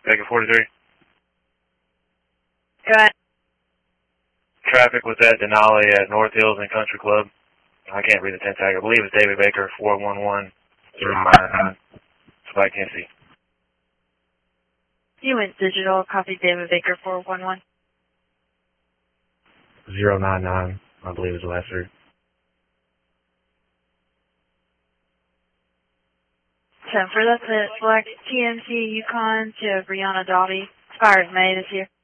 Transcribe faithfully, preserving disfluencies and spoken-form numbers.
Baker forty-three. Go ahead. Traffic was at Denali at North Hills and Country Club. I can't read the ten tag. I believe it's David Baker four one one zero nine nine. Spike Hensey. You went digital. Copy David Baker four one one. zero nine nine, I believe is the last three. ten for that's it. Select T M C Yukon to Brianna Dottie. Expires May this year.